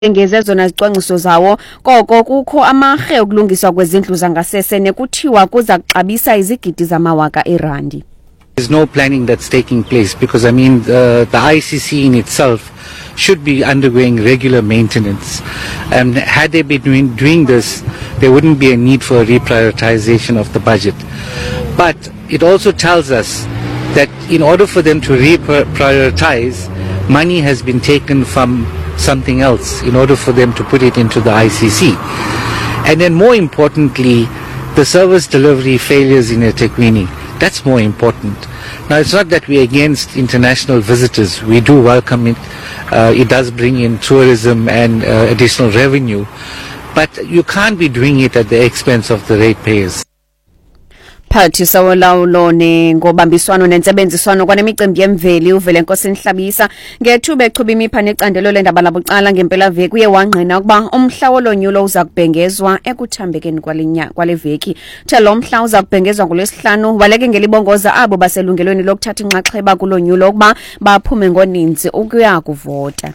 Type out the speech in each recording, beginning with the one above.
engeze zona zicwangciso zawo koko kukho amahe okulungiswa kwezindlu zangasese nekuthiwa kuza kuxabisa izigidi zamawaka erandi. There's no planning that's taking place because I mean the ICC in itself should be undergoing regular maintenance, and had they been doing this there wouldn't be a need for a reprioritization of the budget. But it also tells us that in order for them to reprioritize, money has been taken from something else in order for them to put it into the ICC. And then more importantly, the service delivery failures in eThekwini, that's more important. Now it's not that we're against international visitors, we do welcome it, it does bring in tourism and additional revenue, but you can't be doing it at the expense of the ratepayers. Phathi sawolawulo ngobambiswano nensebenziswano kwanemicimbi yemveli uVelenkosi Nhlabisa ngethuba echuba imipha necandelo lendaba labucala ngempela veki uye wangqina ukuba umhla wolonyulo uza kubhengezwa ekuthambekeni kwale veki. Lo mhla uza kubhengezwa ngolwesihlanu waleke ngelibongoza abo baselungelweni lokuthatha inxaxheba kulonyulo ukuba baphume ngoninzi ukuya kuvota.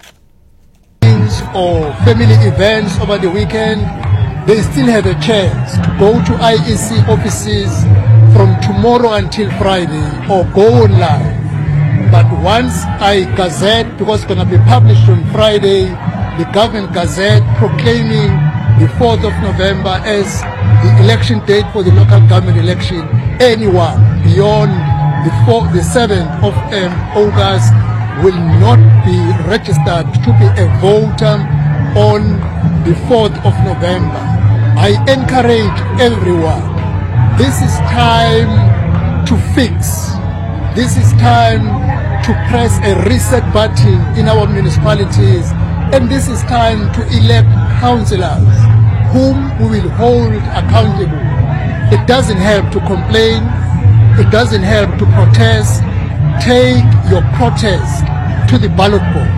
Or family events over the weekend, they still have a chance to go to IEC offices from tomorrow until Friday or go online. But once I gazette, because it's going to be published on Friday, the government gazette proclaiming the 4th of November as the election date for the local government election, anyone beyond the 7th of August will not be registered to be a voter on the 4th of November. I encourage everyone, this is time to fix. This is time to press a reset button in our municipalities, and this is time to elect councillors whom we will hold accountable. It doesn't help to complain, it doesn't help to protest. Take your protest to the ballot box.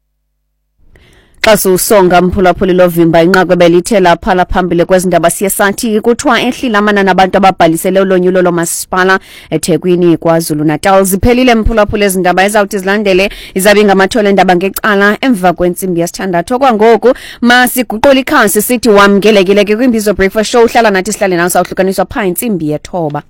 Xasu songa mphulaphuli lovimba inqakwe belithela phala phambili kwezindaba siyesathi kuthiwa ehlilamana nabantu ababhalisele ulonyulo lomasipala eThekwini kwaZulu Natal ziphelile mphulaphuli ezindaba ezawuthi zilandele izabe ngamathole endaba ngecala emva kwentsimbi yesithandathu kwangoku masiguqula ikhansi sithi wamgelekile ke kwimbizo breakfast show uhlala nathi sihlale nawe sawuhlukaniswa pha intsimbi yethoba.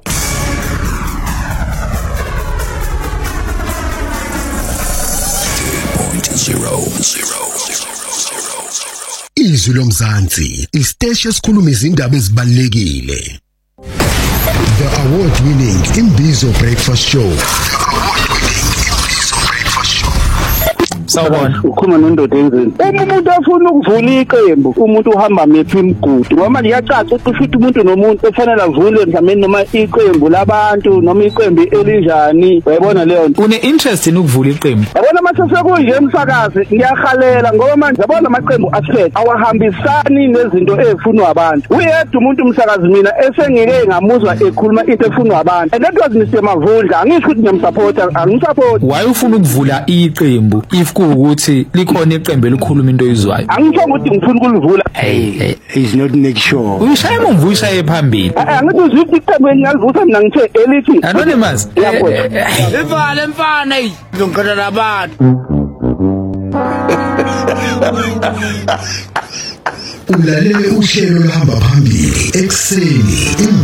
Izwi lomzansi isiteshi esikhuluma izindaba ezibalekile. The award-winning Imbizo Breakfast Show. Sawubona ukhuluma noNdoda Enzini. Umuntu afuna ukuvula iqembu, umuntu uhamba mephi imigudu. Ngoba liyacaca ukuthi umuntu nomuntu efanele avule mhlawumbe noma iqembu labantu noma iqembu elinjani. Uyabona leyo nto. Une interest in ukuvula iqembu. Yabona mase sekunje emsakazi ngiyahalela ngoba manje yabona amaqembu asphethe awahambisani nezinto ezifunwa abantu. Uyedwa umuntu umsakazi mina esengike ngamuzwa ekhuluma into efunwa abantu. And that was Mr. Mavundla. Angisho ukuthi ngiyamsupporta, angisupport. Why ufuna ukuvula iqembu if ukuthi likhona iqembu elikhuluma into oyizwayo? Angisho ukuthi ngifuna ukulivula. Hey, he's not make sure. Uyishaya umvuyisha ephambili. Angithi uzithi iqembu engiyalivusa mina ngithe elithi Anonymous. Evale mfana ngizongena nabantu. Ulalele uhlelo lohamba phambili ekseni.